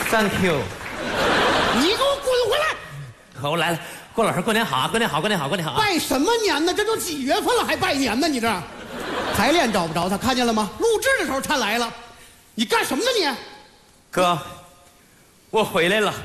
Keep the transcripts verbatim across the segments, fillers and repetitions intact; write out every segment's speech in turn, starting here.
Thank you。 你给我滚回来！ 好，我来了。郭老师，过年好啊！过年好，过年好，过年好啊！ 拜什么年呢？这都几月份了还拜年呢？你这排练找不着他，看见了吗？录制的时候他来了，你干什么呢你？ 哥，我回来了。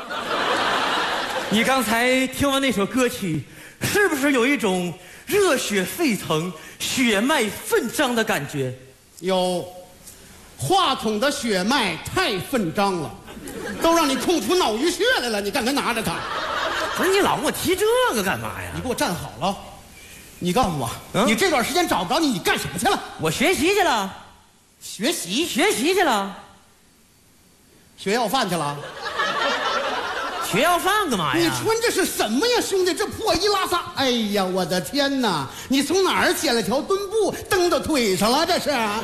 你刚才听完那首歌曲，是不是有一种热血沸腾、血脉奋张的感觉？ 有，话筒的血脉太奋张了，都让你空出脑淤血来了，你干嘛拿着它？ 不是你老跟我提这个干嘛呀？ 你给我站好了，你告诉我， 嗯、 你这段时间找不着你，你干什么去了？ 我学习去了， 学习学习去了， 学要饭去了。 学要饭干嘛呀？ 你穿这是什么呀，兄弟？这破衣拉撒！哎呀，我的天哪！你从哪儿捡了条墩布蹬到腿上了？这是啊？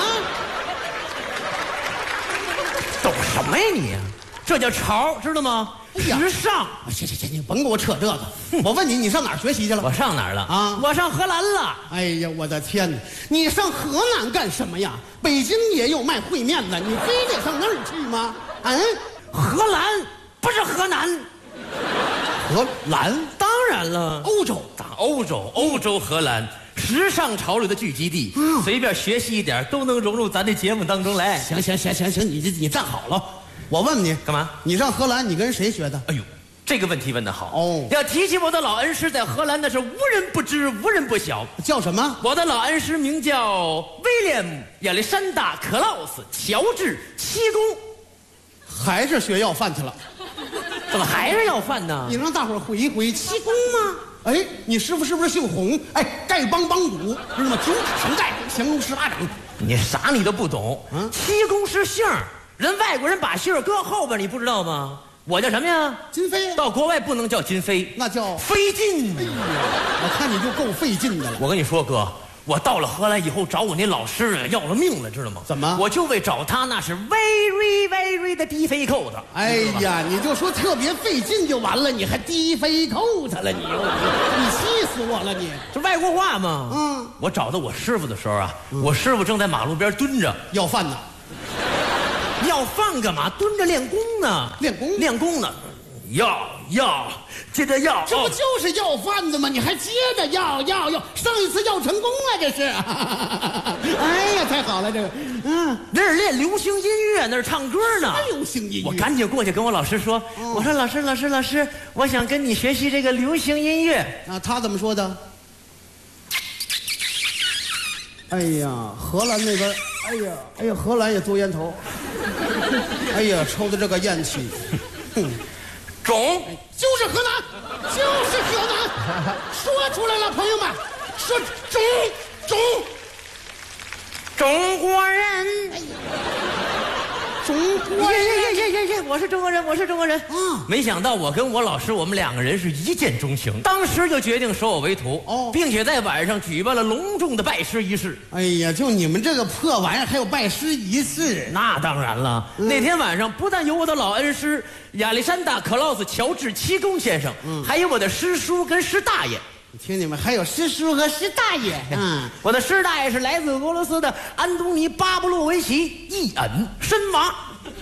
懂什么呀你？这叫潮，知道吗？ 哎呀， 时尚。 行行行，你甭给我扯这个。我问你，你上哪儿学习去了？ 我上哪儿了啊？ 我上荷兰了。 哎呀，我的天哪！你上河南干什么呀？北京也有卖烩面的，你非得上那儿去吗？嗯， 荷兰不是河南， 荷兰当然了， 欧洲， 打欧洲，欧洲荷兰。时尚潮流的聚集地，嗯、随便学习一点都能融入咱这节目当中来。 行行行行行，你你站好了。我问你干嘛？ 你上荷兰，你跟谁学的？ 哎呦，这个问题问得好哦！ 要提起我的老恩师，在荷兰那是无人不知，无人不晓。 叫什么？ 我的老恩师名叫威廉姆·亚历山大·克劳斯·乔治·七公， 还是学要饭去了？ 怎么还是要饭呢？ 你让大伙儿回一回七公吗？哎，你师傅是不是姓洪？哎，丐帮帮主，知道吗？九指神丐，降龙十八掌。 你啥你都不懂。嗯，七公是姓儿。人外国人把姓儿搁后边，你不知道吗？我叫什么呀？ 金飞。 到国外不能叫金飞， 那叫飞进。 哎呀，我看你就够费劲的了。 我跟你说，哥，我到了荷兰以后，找我那老师要了命了，知道吗？ 怎么？ 我就为找他，那是 very very 的低飞扣的。 哎呀，你就说特别费劲就完了，你还低飞扣他了，你你气死我了，你这外国话嘛。嗯，我找到我师傅的时候啊，嗯、我师傅正在马路边蹲着要饭呢。 要饭干嘛？蹲着练功呢。 练功， 练功呢。要要，接着要。 这不就是要饭的吗？你还接着要要要，上一次要成功了，这是。哎呀，太好了，这个，嗯， 那是练流行音乐，那是唱歌呢。 流行音乐。 我赶紧过去跟我老师说，哦、我说老师老师老师，我想跟你学习这个流行音乐。 啊，他怎么说的？哎呀，荷兰那边，哎呀，哎呀，荷兰也做烟头。哎呀，抽的这个烟气，哼， 中就是河南，就是河南，说出来了，朋友们，说中中中国人，哎呀， 中国人， 耶耶耶耶，我是中国人，我是中国人啊！没想到我跟我老师，我们两个人是一见钟情，当时就决定收我为徒哦，并且在晚上举办了隆重的拜师仪式。 哎呀，就你们这个破玩意儿还有拜师仪式？ 那当然了，嗯、那天晚上不但有我的老恩师亚历山大·克劳斯·乔治·七公先生，嗯，还有我的师叔跟师大爷。 你听你们还有师叔和师大爷， 嗯，我的师大爷是来自俄罗斯的安东尼·巴布洛维奇伊恩申娃，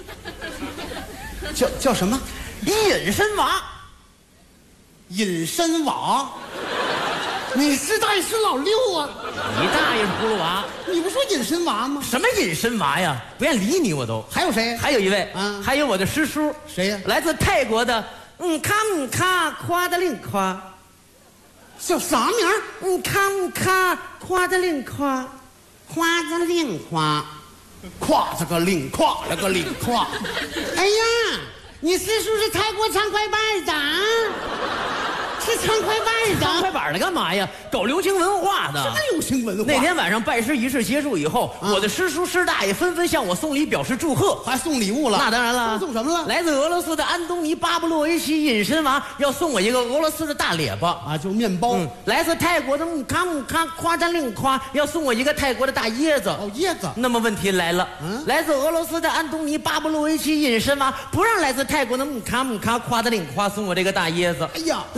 叫叫什么？ 伊恩申娃， 隐身娃。你师大爷是老六啊？ 你大爷是葫芦娃？ 你不说隐身娃吗？ 什么隐身娃呀？不愿理你我都。 还有谁？ 还有一位啊，还有我的师叔， 谁呀？ 来自泰国的嗯卡嗯卡夸的令夸。 叫啥名儿？ 嗯，看看夸的令夸， 夸的令夸，夸这个令夸了个令夸。哎呀，你师叔是泰国唱快板的，是唱快板的。 唱快板的干嘛呀？搞流行文化的。 什么流行文化？ 那天晚上拜师仪式结束以后，啊、我的师叔师大爷纷纷向我送礼表示祝贺， 还送礼物了。 那当然了， 送什么了？ 来自俄罗斯的安东尼·巴布洛维奇隐身娃要送我一个俄罗斯的大列巴啊，就是面包。嗯、 来自泰国的姆卡姆卡夸赞令夸要送我一个泰国的大椰子。 哦，椰子。 那么问题来了，嗯、来自俄罗斯的安东尼·巴布洛维奇隐身娃不让来自泰国的姆卡姆卡夸赞令夸送我这个大椰子。 哎呀， 来自泰国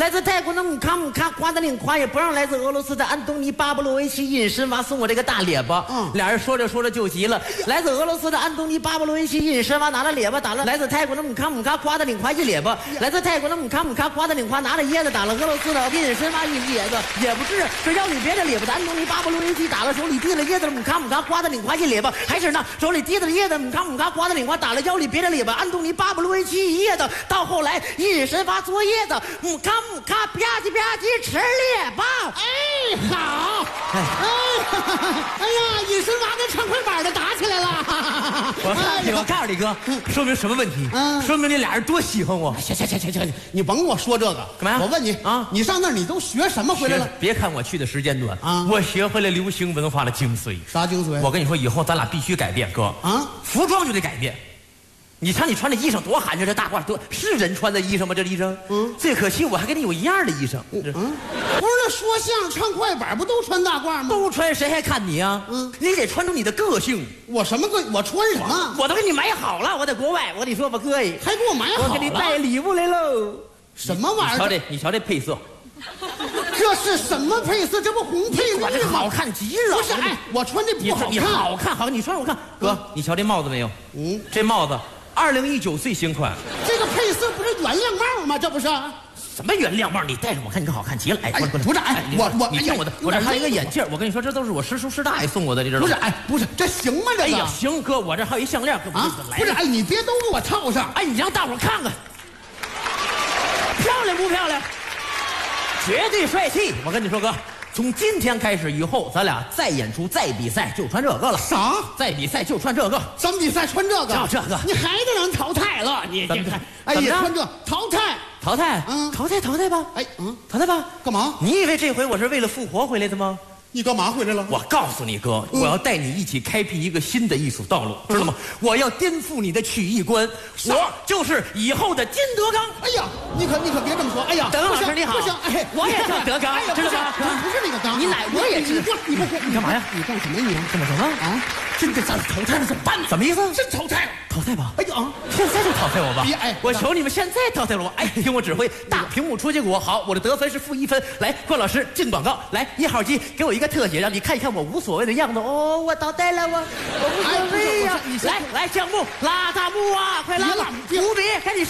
国那姆卡姆卡夸德林夸也不让来自俄罗斯的安东尼巴布洛维奇隐身娃送我这个大列巴。嗯，俩人说着说着就急了。来自俄罗斯的安东尼巴布洛维奇隐身娃拿了列巴打了来自泰国的姆卡姆卡夸德林夸一列巴。来自泰国的姆卡姆卡夸德林夸拿着椰子打了俄罗斯的隐身娃一椰子，也不是这腰里别着列巴的安东尼巴布洛维奇打了手里提了椰子的姆卡姆卡夸德林夸一列巴，还是那手里提着椰子姆卡姆卡夸德林夸打了腰里别着列巴安东尼巴布洛维奇一椰子。到后来隐身娃做椰子，姆卡姆卡吧唧吧唧吃列巴。 哎，好，哎，哎呀，隐身娃跟唱快板的打起来了。 我告诉你，我告诉你哥，说明什么问题？嗯，说明你俩人多喜欢我。 行行行行行，你甭跟我说这个， 干嘛呀？ 我问你啊， 你上那儿你都学什么回来了？ 别看我去的时间短啊，我学会了流行文化的精髓。 啥精髓？ 我跟你说，以后咱俩必须改变，哥啊，服装就得改变。你瞧你穿的衣裳多寒碜，这大褂多是人穿的衣裳吗？这衣裳，嗯，最可惜我还跟你有一样的衣裳。嗯， 不是那说相声唱快板不都穿大褂吗？ 都穿，谁还看你啊？嗯，你得穿出你的个性。 我什么个？我穿什么？ 我都给你买好了，我在国外，我跟你说吧，哥， 还给我买好了， 我给你带礼物来喽。 什么玩意儿？ 你瞧这，你瞧这配色。 这是什么配色？这不红配绿吗？ 这好看极了。 不是，哎，我穿这不好看。 你好看，好看，你穿我看。哥，你瞧这帽子没有？嗯，这帽子二零一九最新款。 这个配色不是原亮帽吗？这不是？ 什么原亮帽？你戴上我看，你可好看极了。哎， 不是，哎，我我你听我的，我这还有一个眼镜，我跟你说，这都是我师叔师大爷送我的，你知道吗？ 不是，哎，不是，这行吗？这个？ 哎呀，行，哥，我这还有一项链，哥， 啊，不是，哎，你别都给我套上， 哎，你让大伙看看，漂亮不漂亮？绝对帅气！我跟你说，哥，从今天开始以后，咱俩再演出、再比赛就穿这个了。 啥？ 再比赛就穿这个？ 咱比赛穿这个？ 就这个？ 你还得让人淘汰了？你怎么看？ 哎呀，穿这淘汰， 淘汰，嗯，淘汰，淘汰吧。哎，嗯，淘汰吧。 干嘛？ 你以为这回我是为了复活回来的吗？ 你干嘛回来了？ 我告诉你哥，我要带你一起开辟一个新的艺术道路，知道吗？我要颠覆你的曲艺观，我就是以后的金德刚。 哎呀，你可你可别这么说。哎呀， 德刚老师你好， 不行，哎， 我也叫德刚，知道吗？ 不是那个刚， 你奶我也知道。 你不你干嘛呀？ 你干什么你干嘛什么啊？ 真的咱淘汰了怎么办？ 什么意思？ 真淘汰了， 淘汰吧？ 哎呀， 现在就淘汰我吧！ 别哎， 我求你们现在淘汰了我！哎，听我指挥，大屏幕出结果，好，我的得分是负一分。来，关老师进广告，来一号机给我一个特写，让你看一看我无所谓的样子。哦，我淘汰了我，我无所谓呀！来来，降幕拉大幕啊，快拉了，无比，赶紧。